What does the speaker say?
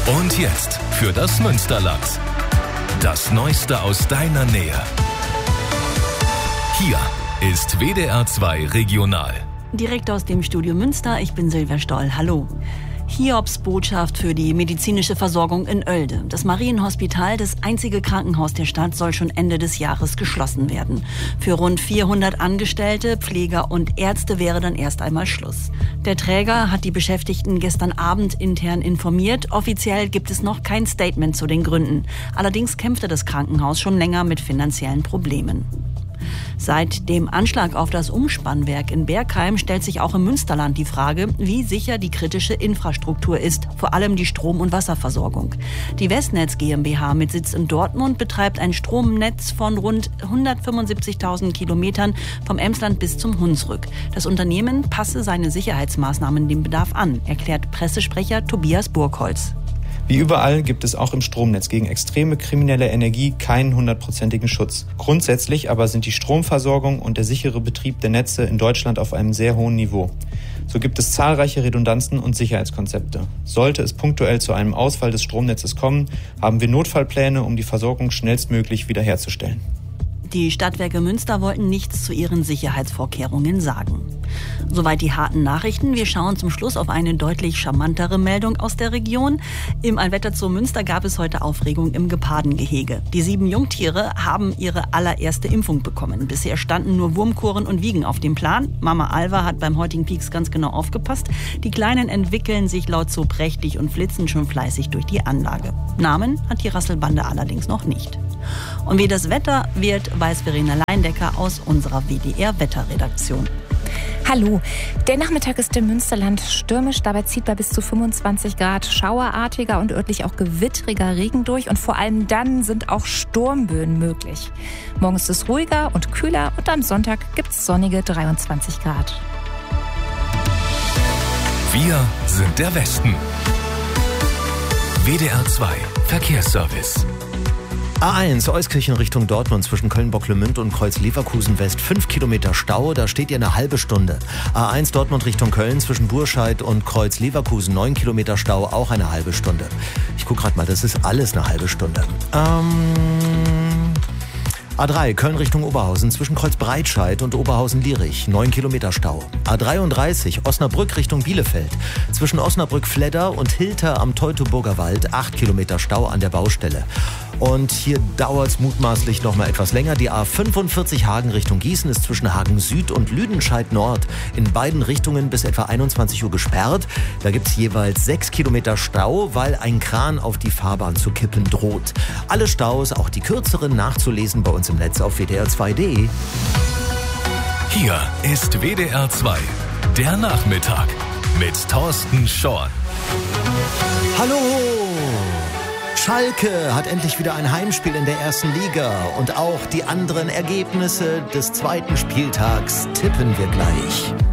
Und jetzt für das Münsterland. Das Neueste aus deiner Nähe. Hier ist WDR 2 Regional. Direkt aus dem Studio Münster, ich bin Silvia Stoll. Hallo. Hiobsbotschaft für die medizinische Versorgung in Oelde. Das Marienhospital, das einzige Krankenhaus der Stadt, soll schon Ende des Jahres geschlossen werden. Für rund 400 Angestellte, Pfleger und Ärzte wäre dann erst einmal Schluss. Der Träger hat die Beschäftigten gestern Abend intern informiert. Offiziell gibt es noch kein Statement zu den Gründen. Allerdings kämpfte das Krankenhaus schon länger mit finanziellen Problemen. Seit dem Anschlag auf das Umspannwerk in Bergheim stellt sich auch im Münsterland die Frage, wie sicher die kritische Infrastruktur ist, vor allem die Strom- und Wasserversorgung. Die Westnetz GmbH mit Sitz in Dortmund betreibt ein Stromnetz von rund 175.000 Kilometern vom Emsland bis zum Hunsrück. Das Unternehmen passe seine Sicherheitsmaßnahmen dem Bedarf an, erklärt Pressesprecher Tobias Burgholz. Wie überall gibt es auch im Stromnetz gegen extreme kriminelle Energie keinen 100%igen Schutz. Grundsätzlich aber sind die Stromversorgung und der sichere Betrieb der Netze in Deutschland auf einem sehr hohen Niveau. So gibt es zahlreiche Redundanzen und Sicherheitskonzepte. Sollte es punktuell zu einem Ausfall des Stromnetzes kommen, haben wir Notfallpläne, um die Versorgung schnellstmöglich wiederherzustellen. Die Stadtwerke Münster wollten nichts zu ihren Sicherheitsvorkehrungen sagen. Soweit die harten Nachrichten. Wir schauen zum Schluss auf eine deutlich charmantere Meldung aus der Region. Im Allwetterzoo Münster gab es heute Aufregung im Gepardengehege. Die 7 Jungtiere haben ihre allererste Impfung bekommen. Bisher standen nur Wurmkuren und Wiegen auf dem Plan. Mama Alva hat beim heutigen Pieks ganz genau aufgepasst. Die Kleinen entwickeln sich laut Zoo prächtig und flitzen schon fleißig durch die Anlage. Namen hat die Rasselbande allerdings noch nicht. Und wie das Wetter wird, weiß Verena Leindecker aus unserer WDR-Wetterredaktion. Hallo, der Nachmittag ist im Münsterland stürmisch, dabei zieht bei bis zu 25 Grad schauerartiger und örtlich auch gewittriger Regen durch und vor allem dann sind auch Sturmböen möglich. Morgen ist es ruhiger und kühler und am Sonntag gibt es sonnige 23 Grad. Wir sind der Westen. WDR 2 Verkehrsservice. A1 Euskirchen Richtung Dortmund zwischen Köln-Bocklemünd und Kreuz-Leverkusen West 5 Kilometer Stau, da steht ihr eine halbe Stunde. A1 Dortmund Richtung Köln zwischen Burscheid und Kreuz-Leverkusen 9 Kilometer Stau, auch eine halbe Stunde. Ich guck gerade mal, das ist alles eine halbe Stunde. A3 Köln Richtung Oberhausen zwischen Kreuzbreitscheid und Oberhausen-Lierich 9 Kilometer Stau. A33 Osnabrück Richtung Bielefeld zwischen Osnabrück-Fledder und Hilter am Teutoburger Wald 8 Kilometer Stau an der Baustelle. Und hier dauert es mutmaßlich noch mal etwas länger. Die A45 Hagen Richtung Gießen ist zwischen Hagen Süd und Lüdenscheid Nord in beiden Richtungen bis etwa 21 Uhr gesperrt. Da gibt es jeweils 6 Kilometer Stau, weil ein Kran auf die Fahrbahn zu kippen droht. Alle Staus, auch die kürzeren, nachzulesen bei uns im Netz auf wdr2.de. Hier ist WDR 2, der Nachmittag mit Thorsten Schorn. Hallo! Schalke hat endlich wieder ein Heimspiel in der ersten Liga und auch die anderen Ergebnisse des zweiten Spieltags tippen wir gleich.